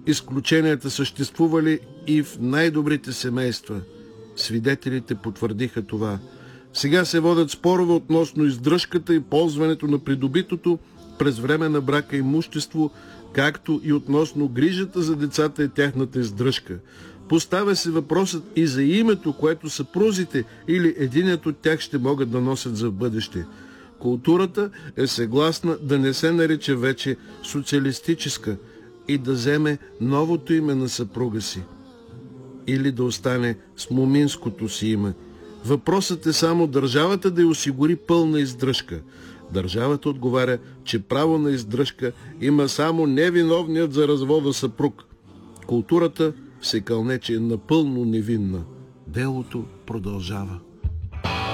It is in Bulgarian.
изключенията съществували и в най-добрите семейства. Свидетелите потвърдиха това. Сега се водят спорове относно издръжката и ползването на придобитото през време на брака имущество, както и относно грижата за децата и тяхната издръжка. Поставя се въпросът и за името, което съпрузите или единият от тях ще могат да носят за бъдеще. Културата е съгласна да не се нарича вече социалистическа и да вземе новото име на съпруга си. Или да остане с моминското си име. Въпросът е само държавата да й осигури пълна издръжка. Държавата отговаря, че право на издръжка има само невиновният за развода съпруг. Културата се кълне, че е напълно невинна. Делото продължава.